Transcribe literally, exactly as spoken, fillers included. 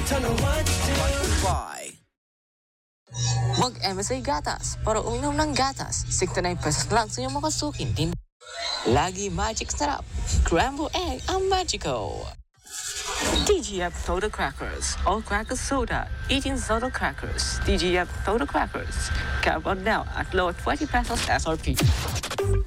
Why? Mag-M S A Gatas para uminom ng gatas. sixty-nine pesos lang sa iyong makasukin. Lagi magic sarap. Scrambled egg ang magico. D G F Total Crackers. All crackers soda. Eating soda crackers. D G F Total Crackers. Count on now at low twenty pesos S R P.